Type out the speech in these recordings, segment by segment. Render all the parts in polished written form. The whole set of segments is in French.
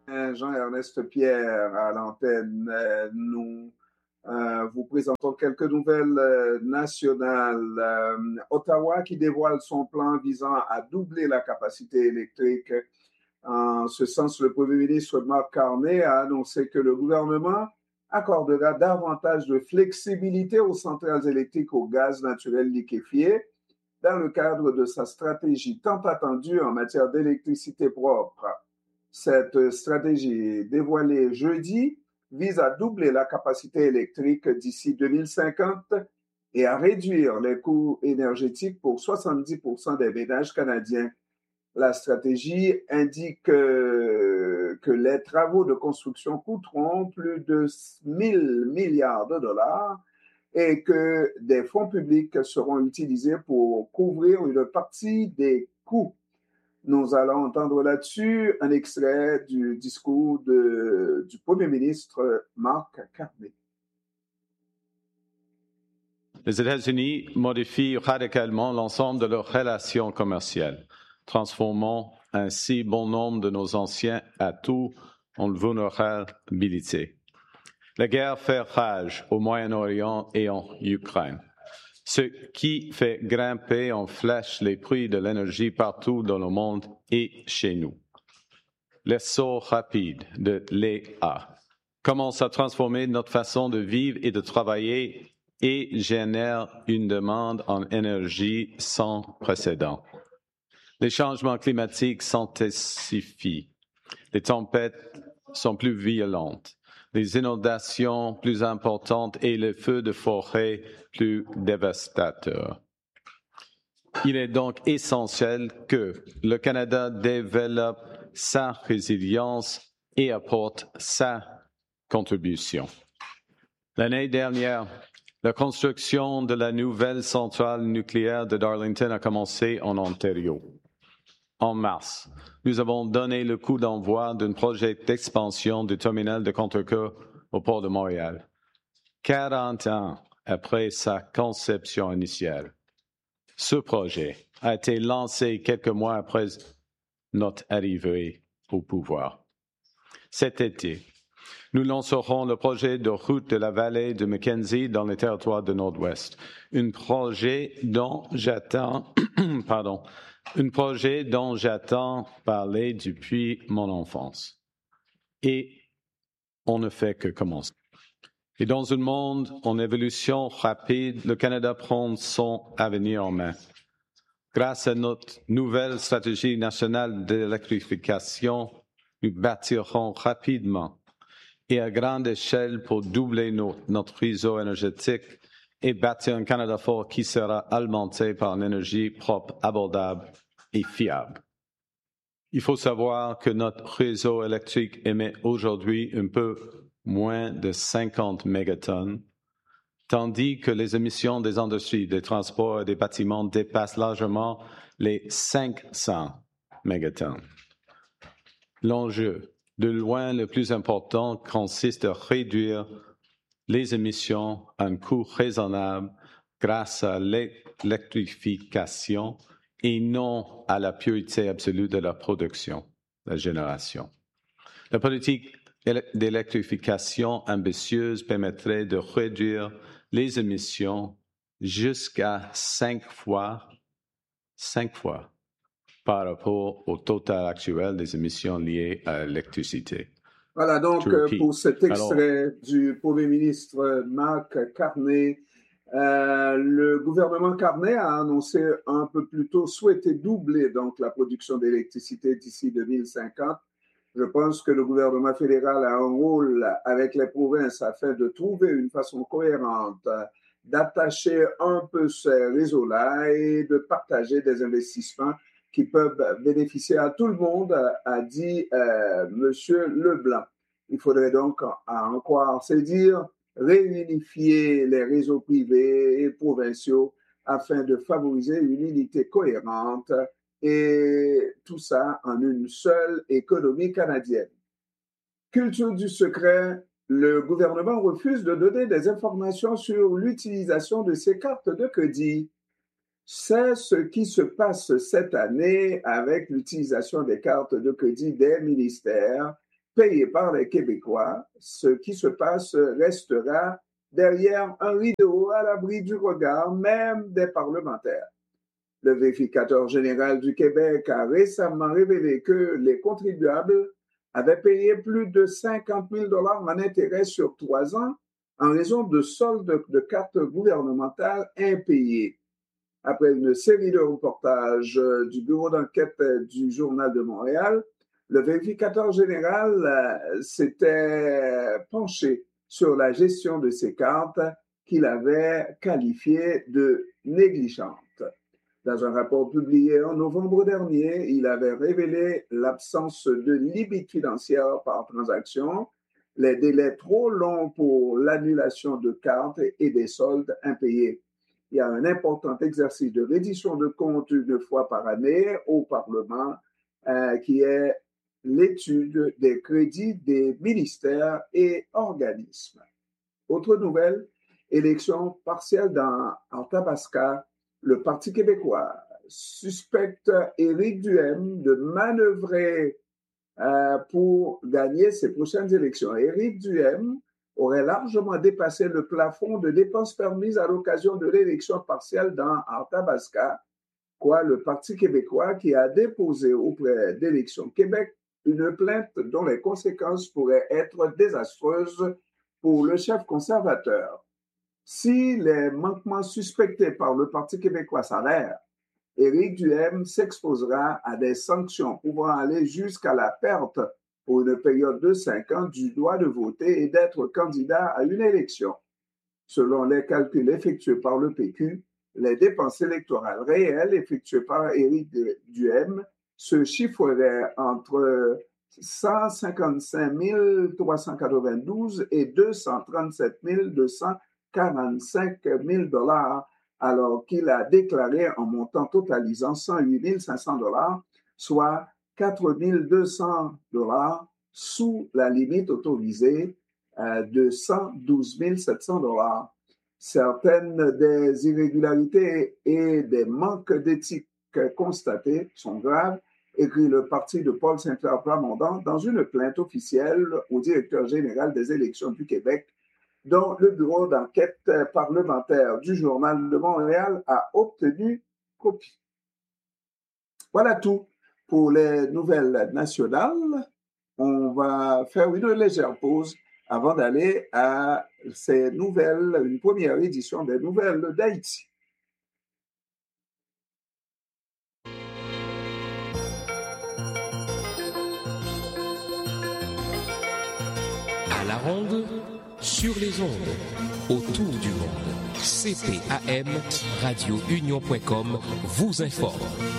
Jean-Ernest Pierre à l'antenne. Nous vous présentons quelques nouvelles nationales. Ottawa qui dévoile son plan visant à doubler la capacité électrique. En ce sens, le Premier ministre Mark Carney a annoncé que le gouvernement accordera davantage de flexibilité aux centrales électriques au gaz naturel liquéfié dans le cadre de sa stratégie tant attendue en matière d'électricité propre. Cette stratégie dévoilée jeudi vise à doubler la capacité électrique d'ici 2050 et à réduire les coûts énergétiques pour 70% des ménages canadiens. La stratégie indique que les travaux de construction coûteront plus de 1 000 milliards de dollars et que des fonds publics seront utilisés pour couvrir une partie des coûts. Nous allons entendre là-dessus un extrait du discours du Premier ministre Mark Carney. Les États-Unis modifient radicalement l'ensemble de leurs relations commerciales, transformant ainsi bon nombre de nos anciens atouts en vulnérabilité. La guerre fait rage au Moyen-Orient et en Ukraine, ce qui fait grimper en flèche les prix de l'énergie partout dans le monde et chez nous. L'essor rapide de l'IA commence à transformer notre façon de vivre et de travailler et génère une demande en énergie sans précédent. Les changements climatiques s'intensifient, les tempêtes sont plus violentes, les inondations plus importantes et les feux de forêt plus dévastateurs. Il est donc essentiel que le Canada développe sa résilience et apporte sa contribution. L'année dernière, la construction de la nouvelle centrale nucléaire de Darlington a commencé en Ontario. En mars, nous avons donné le coup d'envoi d'un projet d'expansion du terminal de Contrecoeur au port de Montréal, 40 ans après sa conception initiale. Ce projet a été lancé quelques mois après notre arrivée au pouvoir. Cet été, nous lancerons le projet de route de la vallée de Mackenzie dans les territoires du Nord-Ouest, un projet dont j'attends parler depuis mon enfance. Et on ne fait que commencer. Et dans un monde en évolution rapide, le Canada prend son avenir en main. Grâce à notre nouvelle stratégie nationale d'électrification, nous bâtirons rapidement et à grande échelle pour doubler notre réseau énergétique et bâtir un Canada fort qui sera alimenté par une énergie propre, abordable et fiable. Il faut savoir que notre réseau électrique émet aujourd'hui un peu moins de 50 mégatonnes, tandis que les émissions des industries, des transports et des bâtiments dépassent largement les 500 mégatonnes. L'enjeu, de loin le plus important, consiste à réduire les émissions à un coût raisonnable grâce à l'électrification et non à la pureté absolue de la production, la génération. La politique d'électrification ambitieuse permettrait de réduire les émissions jusqu'à 5 fois par rapport au total actuel des émissions liées à l'électricité. Voilà donc pour cet extrait du Premier ministre Mark Carney. Le gouvernement Carney a annoncé un peu plus tôt souhaiter doubler donc la production d'électricité d'ici 2050. Je pense que le gouvernement fédéral a un rôle avec les provinces afin de trouver une façon cohérente d'attacher un peu ces réseaux-là et de partager des investissements qui peuvent bénéficier à tout le monde, a dit Monsieur Leblanc. Il faudrait donc, à en croire, c'est dire, réunifier les réseaux privés et provinciaux afin de favoriser une unité cohérente et tout ça en une seule économie canadienne. Culture du secret, le gouvernement refuse de donner des informations sur l'utilisation de ces cartes de crédit. C'est ce qui se passe cette année avec l'utilisation des cartes de crédit des ministères payé par les Québécois, ce qui se passe restera derrière un rideau à l'abri du regard même des parlementaires. Le vérificateur général du Québec a récemment révélé que les contribuables avaient payé plus de 50 000 $ en intérêts sur 3 ans en raison de soldes de cartes gouvernementales impayées. Après une série de reportages du bureau d'enquête du Journal de Montréal, le vérificateur général s'était penché sur la gestion de ces cartes qu'il avait qualifiées de négligentes. Dans un rapport publié en novembre dernier, il avait révélé l'absence de limite financière par transaction, les délais trop longs pour l'annulation de cartes et des soldes impayés. Il y a un important exercice de reddition de comptes une fois par année au Parlement, qui est l'étude des crédits des ministères et organismes. Autre nouvelle, élection partielle dans Athabasca. Le Parti québécois suspecte Éric Duhaime de manœuvrer pour gagner ses prochaines élections. Éric Duhaime aurait largement dépassé le plafond de dépenses permises à l'occasion de l'élection partielle dans Athabasca, quoi le Parti québécois qui a déposé auprès d'Élections Québec une plainte dont les conséquences pourraient être désastreuses pour le chef conservateur. Si les manquements suspectés par le Parti québécois s'avèrent, Éric Duhaime s'exposera à des sanctions pouvant aller jusqu'à la perte pour une période de 5 ans du droit de voter et d'être candidat à une élection. Selon les calculs effectués par le PQ, les dépenses électorales réelles effectuées par Éric Duhaime se chiffreraient entre 155 392 et 237 245 000 $, alors qu'il a déclaré un montant totalisant 108 500 $, soit 4 200 $ sous la limite autorisée de 112 700 $. Certaines des irrégularités et des manques d'éthique constatés sont graves, écrit le parti de Paul Saint-Pierre Plamondon dans une plainte officielle au directeur général des élections du Québec, dont le bureau d'enquête parlementaire du Journal de Montréal a obtenu copie. Voilà tout pour les nouvelles nationales. On va faire une légère pause avant d'aller à ces nouvelles, une première édition des nouvelles d'Haïti. À la ronde, sur les ondes, autour du monde. CPAM, radiounion.com vous informe.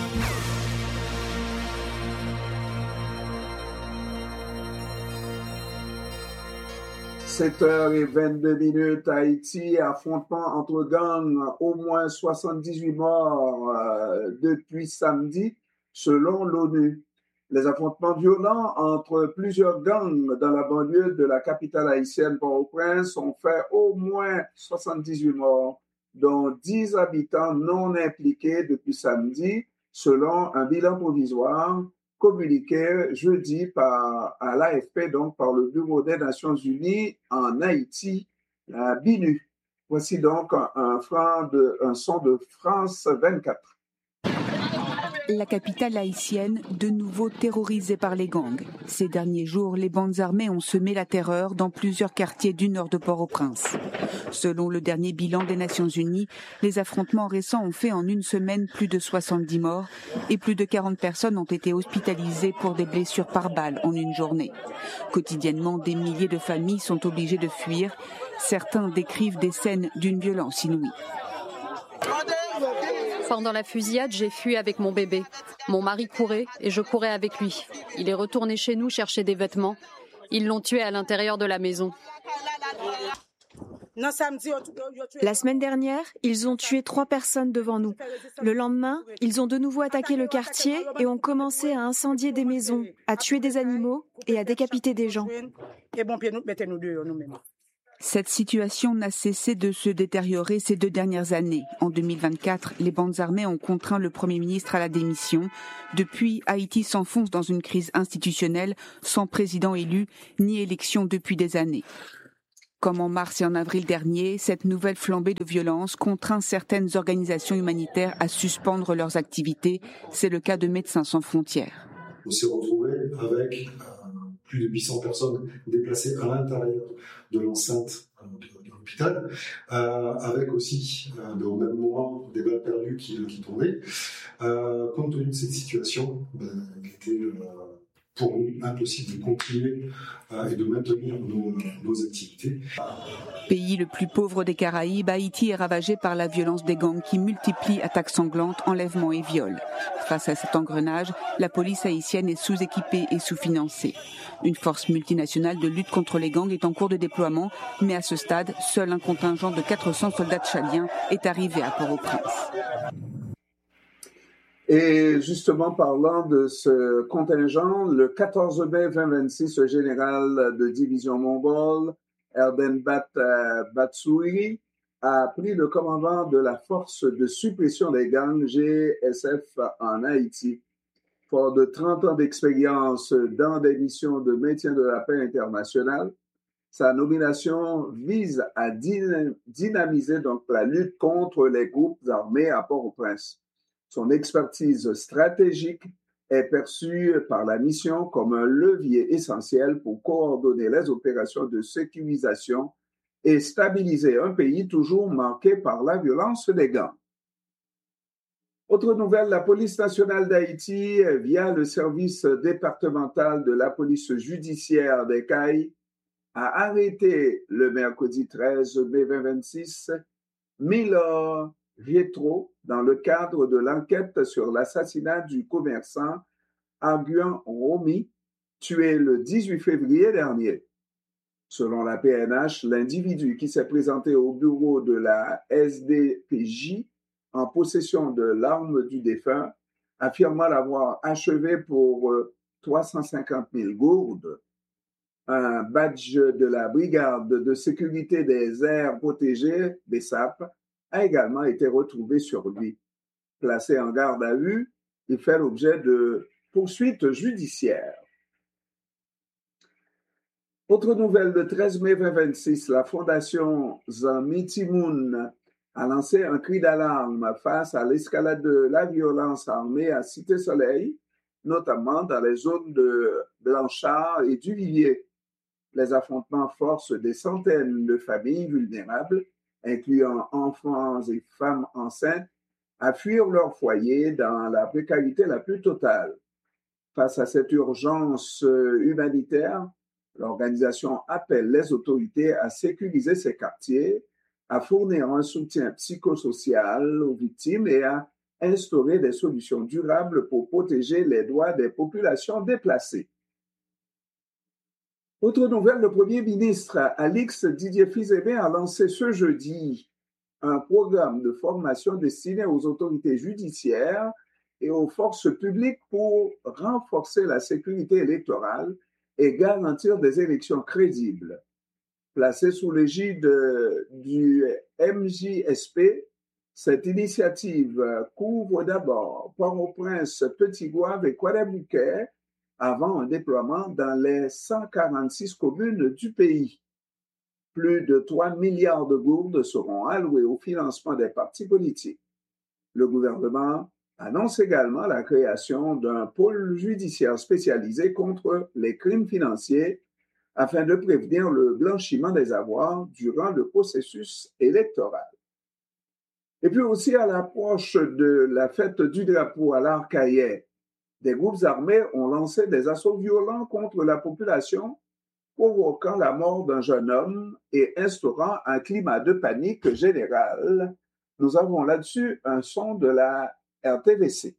« 7h22 Haïti, affrontement entre gangs, au moins 78 morts depuis samedi, selon l'ONU. Les affrontements violents entre plusieurs gangs dans la banlieue de la capitale haïtienne Port-au-Prince ont fait au moins 78 morts, dont 10 habitants non impliqués depuis samedi, selon un bilan provisoire communiqué jeudi à l'AFP, donc par le Bureau des Nations Unies en Haïti, la BINU. Voici donc un son de France 24. La capitale haïtienne, de nouveau terrorisée par les gangs. Ces derniers jours, les bandes armées ont semé la terreur dans plusieurs quartiers du nord de Port-au-Prince. Selon le dernier bilan des Nations Unies, les affrontements récents ont fait en une semaine plus de 70 morts et plus de 40 personnes ont été hospitalisées pour des blessures par balle en une journée. Quotidiennement, des milliers de familles sont obligées de fuir. Certains décrivent des scènes d'une violence inouïe. Pendant la fusillade, j'ai fui avec mon bébé. Mon mari courait et je courais avec lui. Il est retourné chez nous chercher des vêtements. Ils l'ont tué à l'intérieur de la maison. La semaine dernière, ils ont tué 3 personnes devant nous. Le lendemain, ils ont de nouveau attaqué le quartier et ont commencé à incendier des maisons, à tuer des animaux et à décapiter des gens. Cette situation n'a cessé de se détériorer ces 2 dernières années. En 2024, les bandes armées ont contraint le Premier ministre à la démission. Depuis, Haïti s'enfonce dans une crise institutionnelle sans président élu ni élection depuis des années. Comme en mars et en avril dernier, cette nouvelle flambée de violence contraint certaines organisations humanitaires à suspendre leurs activités. C'est le cas de Médecins sans frontières. On s'est retrouvé avec plus de 800 personnes déplacées à l'intérieur de l'enceinte de l'hôpital, avec aussi, au même moment, des balles perdues qui tombaient. Compte tenu de cette situation, il était pour nous impossible de continuer et de maintenir nos activités. Pays le plus pauvre des Caraïbes, Haïti est ravagé par la violence des gangs qui multiplient attaques sanglantes, enlèvements et viols. Face à cet engrenage, la police haïtienne est sous-équipée et sous-financée. Une force multinationale de lutte contre les gangs est en cours de déploiement, mais à ce stade, seul un contingent de 400 soldats tchadiens est arrivé à Port-au-Prince. Et justement, parlant de ce contingent, le 14 mai 2026, le général de division mongole, Erdenbat Batsouri, a pris le commandement de la force de suppression des gangs GSF en Haïti. Fort de 30 ans d'expérience dans des missions de maintien de la paix internationale, sa nomination vise à dynamiser donc la lutte contre les groupes armés à Port-au-Prince. Son expertise stratégique est perçue par la mission comme un levier essentiel pour coordonner les opérations de sécurisation et stabiliser un pays toujours marqué par la violence des gangs. Autre nouvelle, la police nationale d'Haïti, via le service départemental de la police judiciaire des Cayes, a arrêté le mercredi 13 mai 2026 Milor Vietro dans le cadre de l'enquête sur l'assassinat du commerçant Arguin Romy, tué le 18 février dernier. Selon la PNH, l'individu qui s'est présenté au bureau de la SDPJ en possession de l'arme du défunt, affirmant l'avoir achevé pour 350 000 gourdes. Un badge de la brigade de sécurité des aires protégées, BESAP, a également été retrouvé sur lui. Placé en garde à vue, il fait l'objet de poursuites judiciaires. Autre nouvelle, le 13 mai 2026, la Fondation Zamitimoun a lancé un cri d'alarme face à l'escalade de la violence armée à Cité-Soleil, notamment dans les zones de Blanchard et du Villiers. Les affrontements forcent des centaines de familles vulnérables, incluant enfants et femmes enceintes, à fuir leur foyer dans la précarité la plus totale. Face à cette urgence humanitaire, l'organisation appelle les autorités à sécuriser ces quartiers, à fournir un soutien psychosocial aux victimes et à instaurer des solutions durables pour protéger les droits des populations déplacées. Autre nouvelle, le Premier ministre Alix Didier Fils-Aimé a lancé ce jeudi un programme de formation destiné aux autorités judiciaires et aux forces publiques pour renforcer la sécurité électorale et garantir des élections crédibles. Placée sous l'égide du MJSP, cette initiative couvre d'abord Port-au-Prince, Petit-Goâve et Coadabouquet, avant un déploiement dans les 146 communes du pays. Plus de 3 milliards de gourdes seront alloués au financement des partis politiques. Le gouvernement annonce également la création d'un pôle judiciaire spécialisé contre les crimes financiers afin de prévenir le blanchiment des avoirs durant le processus électoral. Et puis aussi à l'approche de la fête du drapeau à l'Arcaillet, des groupes armés ont lancé des assauts violents contre la population, provoquant la mort d'un jeune homme et instaurant un climat de panique générale. Nous avons là-dessus un son de la RTVC.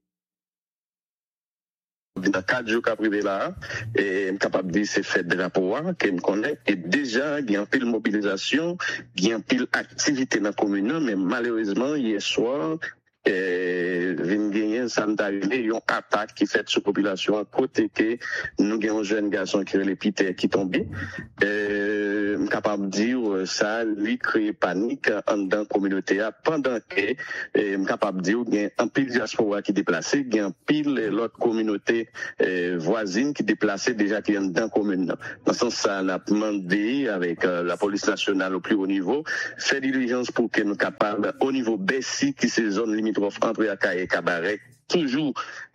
Dans 4 jours qu'après là, et suis capable de dire c'est fait de rapport que me connaît et déjà il y a un pile mobilisation, il y a un pile activité dans la commune, mais malheureusement hier soir vin gagner ça nous arrivé une attaque qui fait sur population à côté que nous avons un jeune garçon qui est le Peter qui tombé capable de dire ça lui crée panique dans la communauté pendant que capable de dire qu'il y a un pile diaspora qui déplacé, il y a un pile l'autre communauté voisine qui déplacé déjà qui est dans la commune. Dans ce sens ça on a demandé avec la police nationale au plus haut niveau faire diligence pour que nous capables au niveau Bessi qui c'est zone limitrophe entre Akaye et Cabaret toujours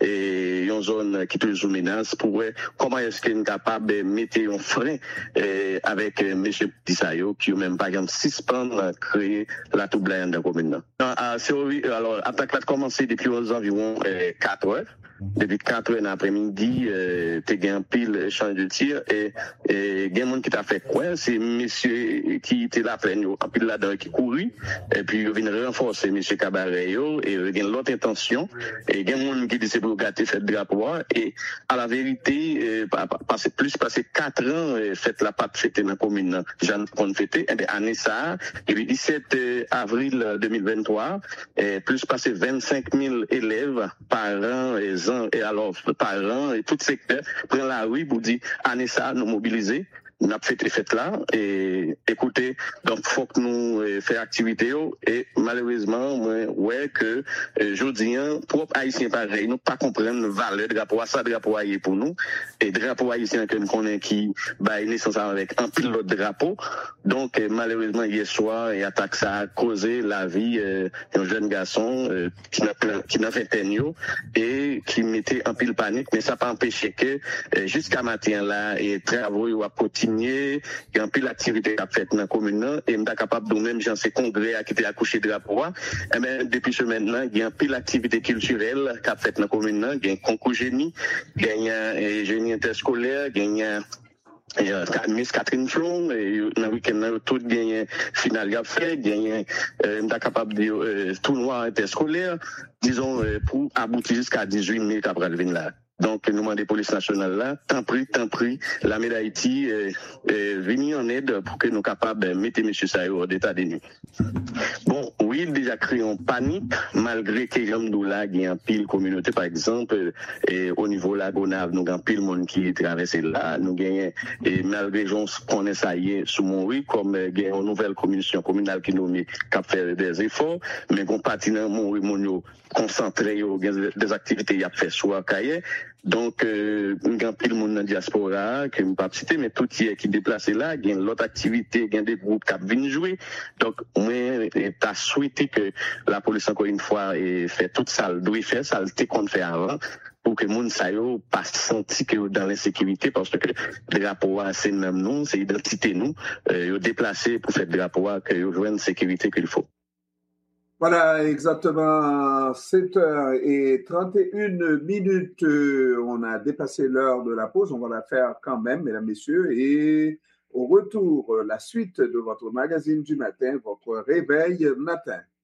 une zone qui est toujours menace pour comment est-ce qu'on est capable de mettre un frein avec monsieur Tissayo qui même par exemple suspendre créer la Toublaine dans la commune. Alors attaque a commencé depuis environ 4 heures. Depuis 4 heures l'après-midi, t'es gagné pile échange de tir et gen monde qui t'a fait quoi, c'est monsieur qui était là plein en pile là-dedans qui couru et puis il vient renforcer monsieur Cabaret et il y a l'autre intention et gen monde qui dit c'est pour gâter fait drapeau et à la vérité passer 4 ans fait la patte fêter dans la commune Jeanne qu'on fêter et bien année ça le 17 avril 2023 plus passer 25 000 élèves parents et alors parents et tout secteur prennent la rue pour dire année ça nous mobiliser nous avons fait fête là et écoutez donc faut que nous fassions activité et malheureusement ouais que jodi propre haïtien pareil nous pas comprendre valeur drapeau ça drapeau pour nous et drapeau haïtien que nous connaissons qui bah naissance avec un pilote drapeau donc malheureusement hier soir et attaque ça a causé la vie d'un jeune garçon qui n'a fait tenio et qui mettait en pile panique mais ça pas empêché que jusqu'à matin là et travaux à continuer il y a un peu l'activité qui a fait dans la commune et on est capable de nous-mêmes dans ces congrès qui étaient accouchés de drapeau et bien depuis ce maintenant il y a un peu l'activité culturelle qui a fait dans la commune il y a un concours génie il y a un génie interscolaire il y a Miss Catherine Flon et dans le week-end tout gagné final a fait gagné on est capable de tournoi interscolaire disons pour aboutir jusqu'à 18 minutes après le venir là. Donc, nous demandons police nationale là, tant pris, la médaille Haïti venir en aide pour que nous capables de mettre M. Sayo hors d'état de nuit. Bon, oui, il déjà créé en panique, malgré que Jamdoula, il y a un pile communauté, par exemple, et au niveau de la Gonave, nous avons un pile monde qui est traversé là, nous gagnons, et malgré qu'on connaît ça hier sous mon oui, comme il y a une nouvelle commission communale qui nous met, qui a fait des efforts, mais qu'on partit dans mon oui, mon concentré, des activités, il y a fait soit cahier. Donc, il y a pile monde dans la diaspora, que je ne peux pas citer, mais tout qui est déplacé là, il y a l'autre activité, il y a des groupes qui viennent jouer. Donc, moi, t'as souhaité que la police, encore une fois, fait tout ça, doit faire, ça le qu'on fait avant, pour que moun sa yo pas senti que dans l'insécurité, parce que le drapeau, c'est même nous, c'est identité nous, yo déplacé pour faire le drapeau, que yo jouent une sécurité qu'il faut. Voilà, exactement 7h31. On a dépassé l'heure de la pause. On va la faire quand même, mesdames, messieurs. Et au retour, la suite de votre magazine du matin, votre réveil matin.